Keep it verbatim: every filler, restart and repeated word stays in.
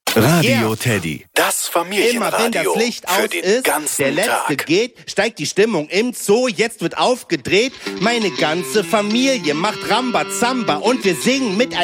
Radio Yeah. Teddy. Das Immer wenn das Familienradio Licht für aus den ist, ganzen der Letzte Tag. geht, steigt die Stimmung im Zoo, jetzt wird aufgedreht. Meine ganze Familie macht Rambazamba und wir singen mit